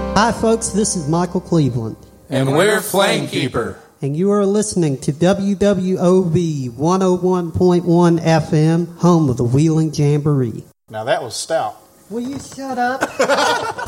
Hi, folks. This is Michael Cleveland. And we're Flamekeeper. And you are listening to WWOV 101.1 FM, home of the Wheeling Jamboree. Now that was stout. Will you shut up?